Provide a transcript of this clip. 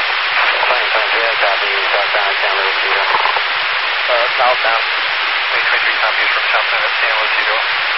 2023, copy, southbound San Luis, Tito. Southbound. 2023 copies from southbound at San Luis, Tito.